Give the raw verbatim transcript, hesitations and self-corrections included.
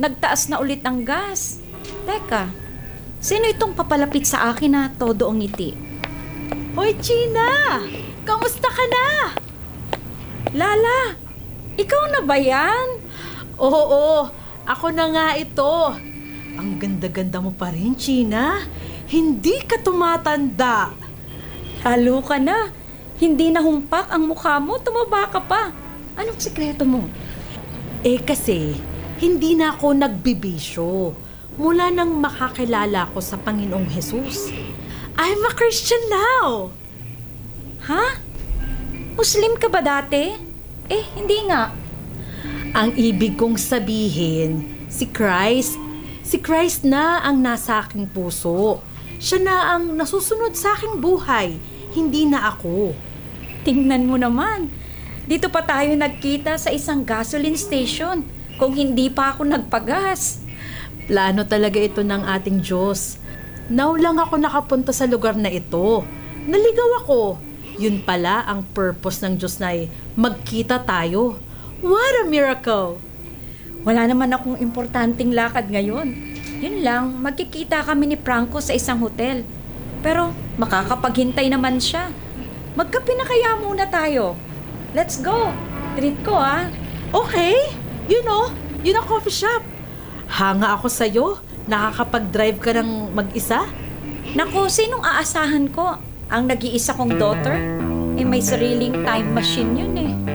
nagtaas na ulit ang gas. Teka, sino itong papalapit sa akin na todo ang ngiti? Hoy, Gina! Kamusta ka na? Lala, ikaw na ba yan? Oo, ako na nga ito. Ang ganda-ganda mo pa rin, Gina. Hindi ka tumatanda. Lalo ka na. Hindi na humpak ang mukha mo, tumaba ka pa. Anong sikreto mo? Eh kasi, hindi na ako nagbibisyo. Mula nang makakilala ko sa Panginoong Jesus. I'm a Christian now. Ha? Muslim ka ba dati? Eh, hindi nga. Ang ibig kong sabihin, si Christ, si Christ na ang nasa aking puso. Siya na ang nasusunod sa aking buhay, hindi na ako. Tingnan mo naman. Dito pa tayo nagkita sa isang gasoline station kung hindi pa ako nagpagas. Plano talaga ito ng ating Diyos. Now lang ako nakapunta sa lugar na ito. Naligaw ako. Yun pala ang purpose ng Diyos na ay magkita tayo. What a miracle! Wala naman akong importanteng lakad ngayon. Yun lang, magkikita kami ni Franco sa isang hotel. Pero makakapaghintay naman siya. Magkape na kaya muna tayo. Let's go. Treat ko ah. Okay, you know, yun ang coffee shop. Hanga ako sa'yo. Nakakapag-drive ka ng mag-isa? Naku, sinong aasahan ko? Ang nag-iisa kong daughter? Eh may sariling time machine yun eh.